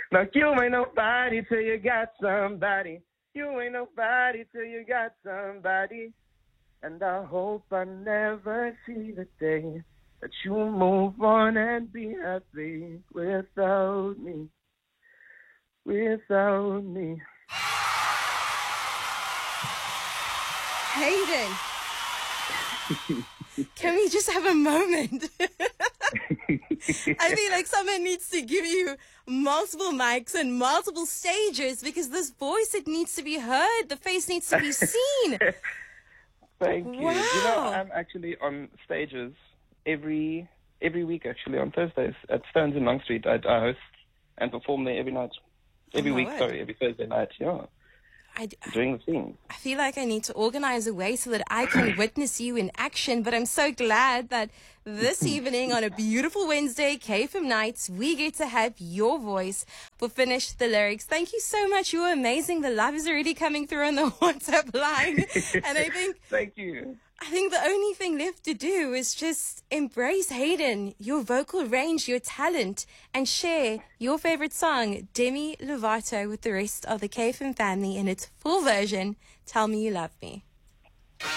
Now you ain't nobody till you got somebody. You ain't nobody till you got somebody. And I hope I never see the day that you move on and be happy without me. Without me. Hayden, can we just have a moment? I feel like someone needs to give you multiple mics and multiple stages because this voice, it needs to be heard. The face needs to be seen. Thank you. Wow. You know, I'm actually on stages every week, actually, on Thursdays at Stones in Long Street. I host and perform there every night. Every Thursday night, yeah. Doing the thing. I feel like I need to organize a way so that I can witness you in action, but I'm so glad that this evening on a beautiful Wednesday, KFM Nights, we get to have your voice for Finish the Lyrics. Thank you so much. You were amazing. The love is already coming through on the WhatsApp line. And Thank you. I think the only thing left to do is just embrace Hayden, your vocal range, your talent, and share your favorite song, Demi Lovato, with the rest of the KFM family in its full version, Tell Me You Love Me.